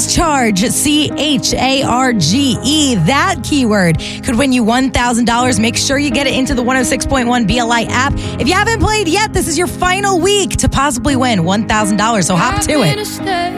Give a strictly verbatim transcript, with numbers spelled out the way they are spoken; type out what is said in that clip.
is charge, C H A R G E. That keyword could win you one thousand dollars. Make sure you get it into the one oh six point one B L I app. If you haven't played yet, this is your final week to possibly win one thousand dollars, so hop to it.